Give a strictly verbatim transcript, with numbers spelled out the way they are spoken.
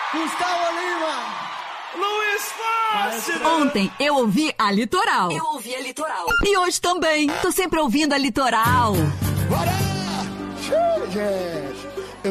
Gustavo Lima. Luiz Fácil. Ontem eu ouvi a Litoral. Eu ouvi a Litoral. E hoje também. Tô sempre ouvindo a Litoral. Bora! Tchau, gente.